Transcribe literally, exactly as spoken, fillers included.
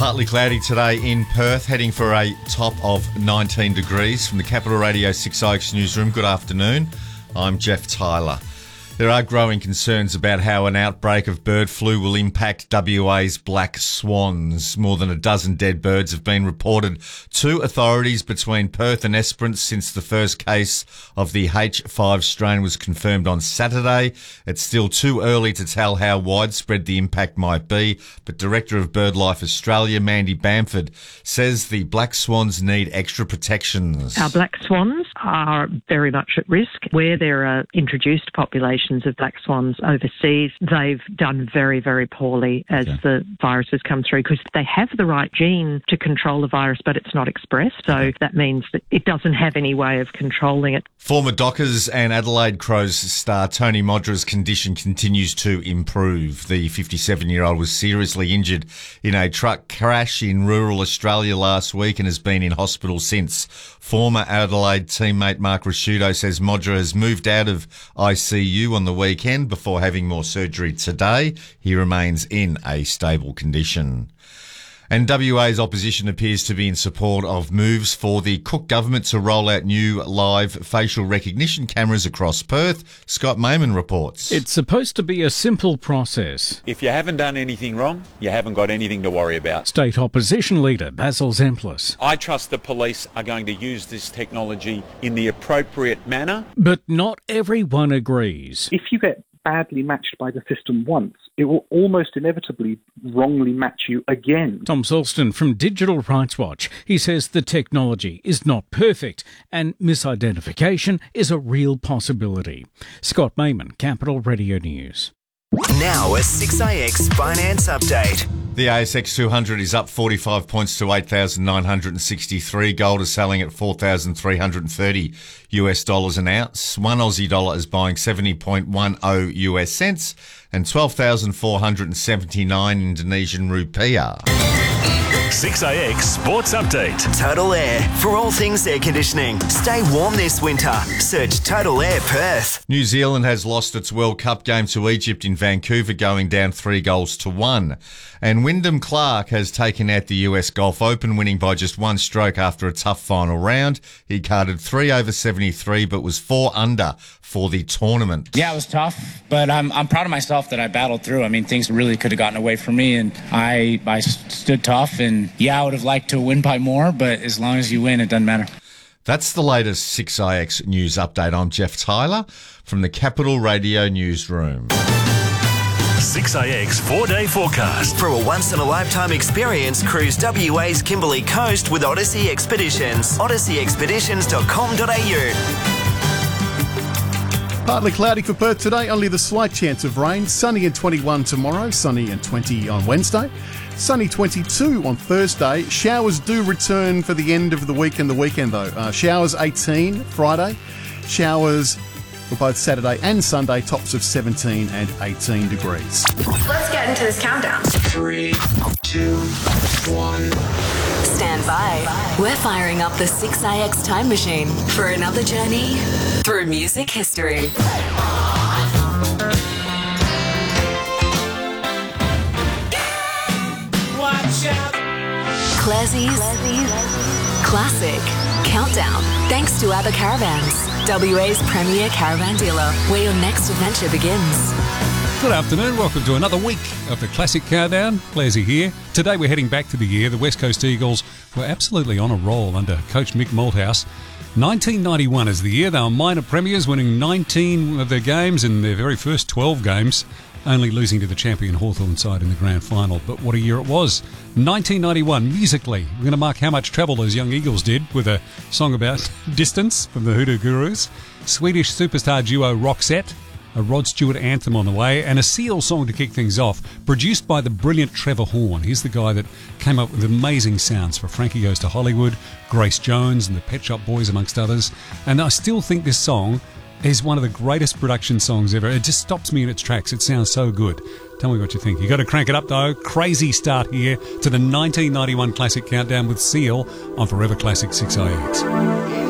Partly cloudy today in Perth, heading for a top of nineteen degrees. From the Capital Radio six I X newsroom, good afternoon. I'm Jeff Tyler. There are growing concerns about how an outbreak of bird flu will impact W A's black swans. More than a dozen dead birds have been reported to authorities between Perth and Esperance since the first case of the H five strain was confirmed on Saturday. It's still too early to tell how widespread the impact might be, but Director of BirdLife Australia, Mandy Bamford, says the black swans need extra protections. Our black swans are very much at risk. Where there are introduced populations of black swans overseas, they've done very, very poorly as okay. the virus has come through, because they have the right gene to control the virus, but it's not expressed. So okay. that means that it doesn't have any way of controlling it. Former Dockers and Adelaide Crows star Tony Modra's condition continues to improve. The fifty-seven-year-old was seriously injured in a truck crash in rural Australia last week and has been in hospital since. Former Adelaide teammate Mark Rasciuto says Modra has moved out of I C U on the weekend before having more surgery today. He remains in a stable condition. And W A's opposition appears to be in support of moves for the Cook government to roll out new live facial recognition cameras across Perth. Scott Mayman reports. It's supposed to be a simple process. If you haven't done anything wrong, you haven't got anything to worry about. State opposition leader Basil Zemplis. I trust the police are going to use this technology in the appropriate manner. But not everyone agrees. If you get badly matched by the system once, it will almost inevitably wrongly match you again. Tom Sulston from Digital Rights Watch. He says the technology is not perfect and misidentification is a real possibility. Scott Mayman, Capital Radio News. Now a six I X Finance Update. The A S X two hundred is up forty-five points to eight thousand nine hundred sixty-three. Gold is selling at four thousand three hundred thirty US dollars an ounce. One Aussie dollar is buying seventy point one zero U S cents and twelve thousand four hundred seventy-nine Indonesian rupiah. six I X Sports Update. Total Air. For all things air conditioning. Stay warm this winter. Search Total Air Perth. New Zealand has lost its World Cup game to Egypt in Vancouver, going down three goals to one. And Wyndham Clark has taken out the U S Golf Open, winning by just one stroke after a tough final round. He carded three over seventy-three, but was four under for the tournament. Yeah, it was tough, but I'm I'm proud of myself that I battled through. I mean, things really could have gotten away from me, and I I stood tough. And yeah, I would have liked to win by more, but as long as you win, it doesn't matter. That's the latest six I X News Update. I'm Jeff Tyler from the Capital Radio Newsroom. six I X four-day forecast. For a once-in-a-lifetime experience, cruise W A's Kimberley Coast with Odyssey Expeditions. odyssey expeditions dot com dot a u. Partly cloudy for Perth today, only the slight chance of rain. Sunny and twenty-one tomorrow, sunny and twenty on Wednesday. Sunny twenty-two on Thursday. Showers do return for the end of the week and the weekend though. Uh, showers eighteen Friday. Showers for both Saturday and Sunday, tops of seventeen and eighteen degrees. Let's get into this countdown. Three, two, one. Stand by. We're firing up the six I X time machine for another journey through music history. Watch out. Classie's Classic Countdown. Thanks to ABBA Caravans, W A's premier caravan dealer, where your next adventure begins. Good afternoon, welcome to another week of the Classic Countdown. Classy here. Today we're heading back to the year the West Coast Eagles were absolutely on a roll under coach Mick Malthouse. nineteen ninety-one is the year. They were minor premiers, winning nineteen of their games in their very first twelve games, only losing to the champion Hawthorn side in the grand final. But what a year it was. nineteen ninety-one, musically, we're going to mark how much travel those young Eagles did with a song about distance from the Hoodoo Gurus, Swedish superstar duo Roxette, a Rod Stewart anthem on the way, and a Seal song to kick things off, produced by the brilliant Trevor Horn. He's the guy that came up with amazing sounds for Frankie Goes to Hollywood, Grace Jones and the Pet Shop Boys, amongst others. And I still think this song is one of the greatest production songs ever. It just stops me in its tracks. It sounds so good. Tell me what you think. You got to crank it up though. Crazy start here to the nineteen ninety-one Classic Countdown with Seal on Forever Classic six I X.